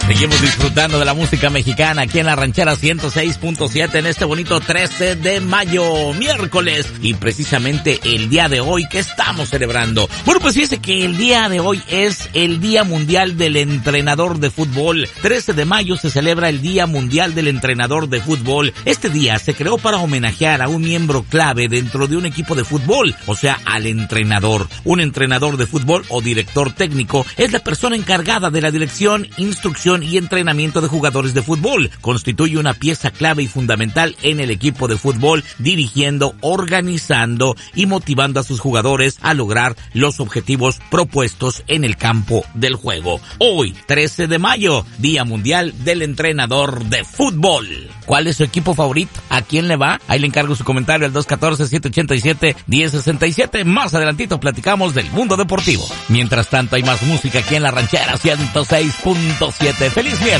Seguimos disfrutando de la música mexicana aquí en la Ranchera 106.7 en este bonito 13 de mayo, miércoles, y precisamente el día de hoy que estamos celebrando. Bueno, pues fíjese que el día de hoy es el Día Mundial del Entrenador de Fútbol. 13 de mayo se celebra el Día Mundial del Entrenador de Fútbol. Este día se creó para homenajear a un miembro clave dentro de un equipo de fútbol, o sea, al entrenador. Un entrenador de fútbol o director técnico es la persona encargada de la dirección, instrucción y entrenamiento de jugadores de fútbol. Constituye una pieza clave y fundamental en el equipo de fútbol, dirigiendo, organizando y motivando a sus jugadores a lograr los objetivos propuestos en el campo del juego. Hoy, 13 de mayo, Día Mundial del Entrenador de Fútbol. ¿Cuál es su equipo favorito? ¿A quién le va? Ahí le encargo su comentario al 214-787-1067. Más adelantito platicamos del mundo deportivo. Mientras tanto, hay más música aquí en la Ranchera 106.7. ¡Feliz miércoles!